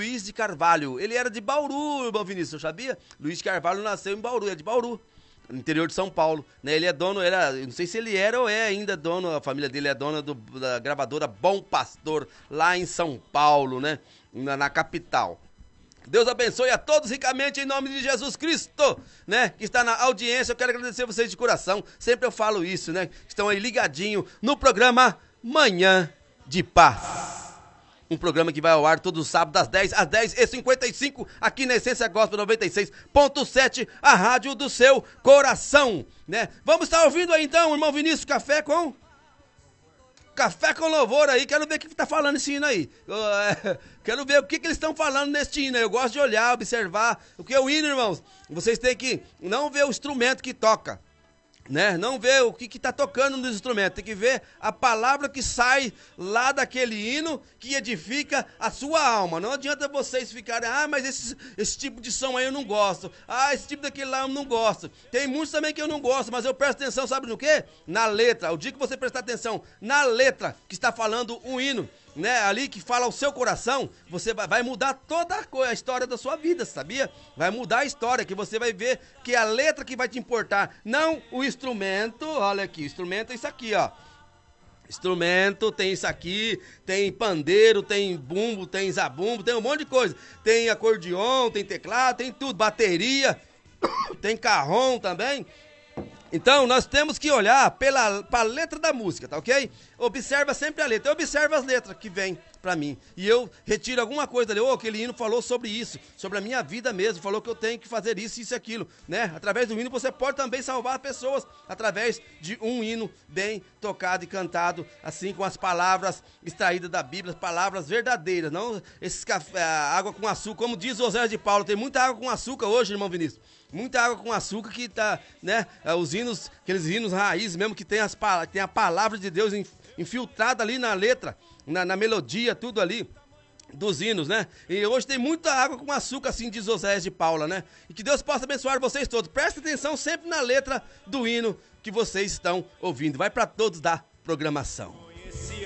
Luiz de Carvalho. Ele era de Bauru, irmão Vinícius, sabia? Luiz de Carvalho nasceu em Bauru, é de Bauru, no interior de São Paulo, né? Ele é dono, eu não sei se ele era ou é ainda dono, a família dele é dona da gravadora Bom Pastor, lá em São Paulo, né? Na capital. Deus abençoe a todos ricamente em nome de Jesus Cristo, né? Que está na audiência. Eu quero agradecer vocês de coração. Sempre eu falo isso, né? Estão aí ligadinho no programa Manhã de Paz. Um programa que vai ao ar todo sábado às 10 às 10h55 aqui na Essência Gospel 96.7, a rádio do seu coração, né? Vamos estar ouvindo aí então, irmão Vinícius, Café com Louvor aí, quero ver o que tá falando esse hino aí. Quero ver o que eles estão falando nesse hino aí. Eu gosto de olhar, observar. O que é o hino, irmãos? Vocês têm que não ver o instrumento que toca, né? Não ver o que tá tocando nos instrumentos. Tem que ver a palavra que sai lá daquele hino que edifica a sua alma. Não adianta vocês ficarem, mas esse tipo de som aí eu não gosto. Esse tipo daquele lá eu não gosto. Tem muitos também que eu não gosto, mas eu presto atenção, sabe no quê? Na letra. O dia que você prestar atenção na letra que está falando o hino, né, ali que fala o seu coração, você vai mudar toda a história da sua vida, sabia? Vai mudar a história, que você vai ver que é a letra que vai te importar, não o instrumento. Olha aqui, instrumento é isso aqui, ó. Instrumento tem isso aqui, tem pandeiro, tem bumbo, tem zabumbo, tem um monte de coisa. Tem acordeon, tem teclado, tem tudo, bateria, tem carrom também. Então, nós temos que olhar para a letra da música, tá ok? Observa sempre a letra. Eu observo as letras que vêm para mim. E eu retiro alguma coisa ali. Aquele hino falou sobre isso, sobre a minha vida mesmo. Falou que eu tenho que fazer isso e aquilo, né? Através do hino você pode também salvar pessoas. Através de um hino bem tocado e cantado, assim, com as palavras extraídas da Bíblia, palavras verdadeiras. Não esses água com açúcar. Como diz José de Paulo, tem muita água com açúcar hoje, irmão Vinícius. Muita água com açúcar que tá, né? Os hinos, aqueles hinos raiz mesmo, que tem a palavra de Deus infiltrada ali na letra, na melodia, tudo ali dos hinos, né? E hoje tem muita água com açúcar, assim diz Oséias de Paula, né? E que Deus possa abençoar vocês todos. Preste atenção sempre na letra do hino que vocês estão ouvindo. Vai para todos da programação.